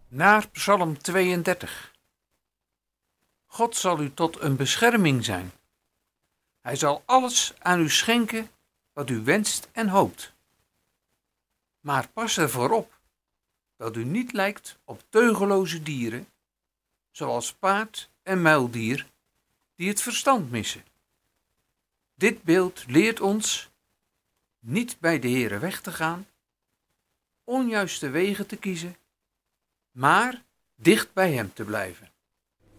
Naar Psalm 32. God zal u tot een bescherming zijn. Hij zal alles aan u schenken wat u wenst en hoopt. Maar pas ervoor op dat u niet lijkt op teugelloze dieren, zoals paard en muildier, die het verstand missen. Dit beeld leert ons niet bij de Heere weg te gaan, onjuiste wegen te kiezen, maar dicht bij hem te blijven.